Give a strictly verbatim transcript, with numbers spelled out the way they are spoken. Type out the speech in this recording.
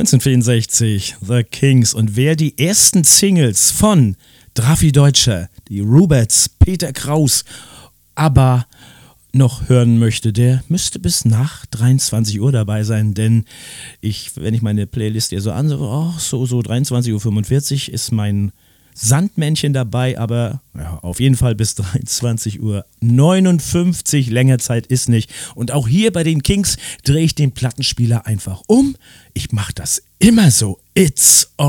neunzehnhundertvierundsechzig, The Kings. Und wer die ersten Singles von Drafi Deutscher, die Ruberts, Peter Kraus, ABBA noch hören möchte, der müsste bis nach dreiundzwanzig Uhr dabei sein, denn ich, wenn ich meine Playlist hier so anschaue, oh, so, so dreiundzwanzig Uhr fünfundvierzig ist mein Sandmännchen dabei, aber ja, auf jeden Fall bis dreiundzwanzig Uhr neunundfünfzig, länger Zeit ist nicht. Und auch hier bei den Kings drehe ich den Plattenspieler einfach um. Ich mache das immer so. It's